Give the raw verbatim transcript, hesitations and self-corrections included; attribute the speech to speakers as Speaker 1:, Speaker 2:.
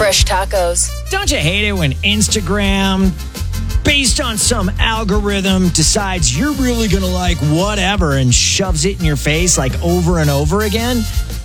Speaker 1: Fresh tacos.
Speaker 2: Don't you hate it when Instagram, based on some algorithm, decides you're really going to like whatever and shoves it in your face like over and over again?